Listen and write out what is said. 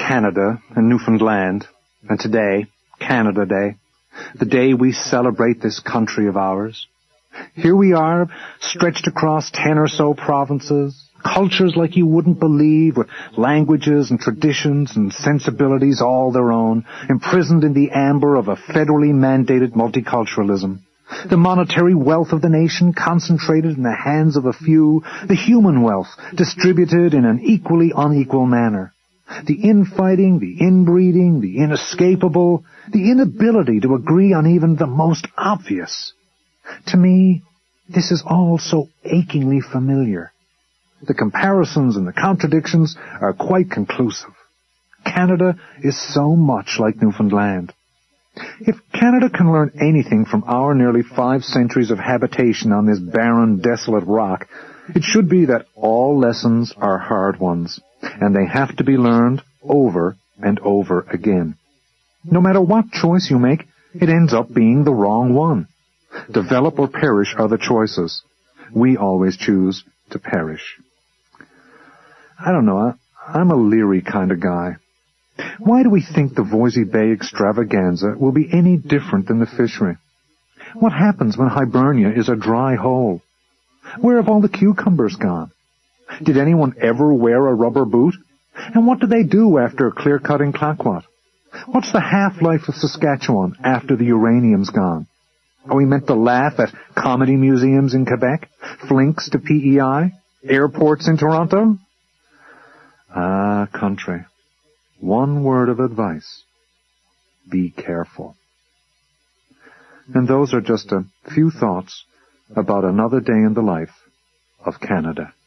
Canada and Newfoundland, and today, Canada Day, the day we celebrate this country of ours. Here we are, stretched across 10 or so provinces, cultures like you wouldn't believe, with languages and traditions and sensibilities all their own, imprisoned in the amber of a federally mandated multiculturalism. The monetary wealth of the nation concentrated in the hands of a few, the human wealth distributed in an equally unequal manner. The infighting, the inbreeding, the inescapable, the inability to agree on even the most obvious. To me, this is all so achingly familiar. The comparisons and the contradictions are quite conclusive. Canada is so much like Newfoundland. If Canada can learn anything from our nearly 5 centuries of habitation on this barren, desolate rock, it should be that all lessons are hard ones, and they have to be learned over and over again. No matter what choice you make, it ends up being the wrong one. Develop or perish are the choices. We always choose to perish. I don't know, I'm a leery kind of guy. Why do we think the Voisey Bay extravaganza will be any different than the fishery? What happens when Hibernia is a dry hole? Where have all the cucumbers gone? Did anyone ever wear a rubber boot? And what do they do after clear-cutting Clayoquot? What's the half-life of Saskatchewan after the uranium's gone? Are we meant to laugh at comedy museums in Quebec, flinks to PEI, airports in Toronto? Ah, country. One word of advice. Be careful. And those are just a few thoughts about another day in the life of Canada.